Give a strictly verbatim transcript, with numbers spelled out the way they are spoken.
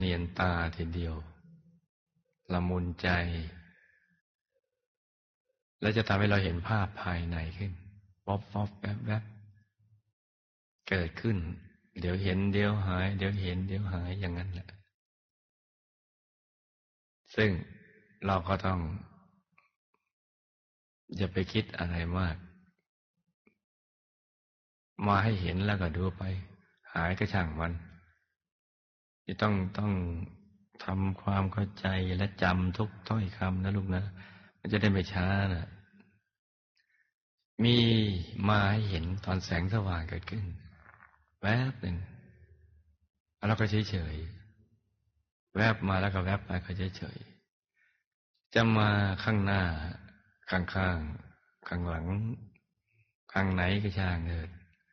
เนียนตาทีเดียวละมุนใจและจะทำให้เราเห็นภาพภายในขึ้นป๊อปป๊อปแวบแวบเกิดขึ้นเดี๋ยวเห็นเดี๋ยวหายเดี๋ยวเห็นเดี๋ยวหายอย่างนั้นแหละซึ่งเราก็ต้องอย่าไปคิดอะไรมากมาให้เห็นแล้วก็ดูไปหายก็ช่างมันจะต้องต้องทำความเข้าใจและจำทุกถ้อยคำนะลูกนะมันจะได้ไม่ช้านะมีมาให้เห็นตอนแสงสว่างเกิดขึ้นแวบหนึ่งแล้วก็เฉยเฉยแวบมาแล้วก็แวบไปก็เฉยเฉยจะมาข้างหน้าข้างข้างข้างหลังข้างไหนก็ช่างเถิด